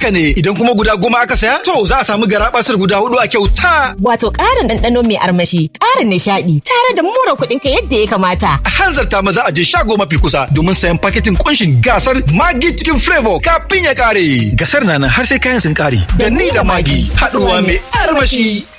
Haka ne, idan kuma guda 10 aka saya, to za a samu garabasar guda 4 a kyauta. Wato ƙarin ɗanɗano mai armashi, ƙarin nishaɗi, tare da more kuɗinka yadda ya kamata. A hanzarta maza a je shago mafi kusa domin sayan paketin kunshin gasar Maggi Chicken Flavor kafin ya ƙare. Gasar na nan har sai kayan sun ƙare. Da ni da Maggi, haɗuwa mai armashi.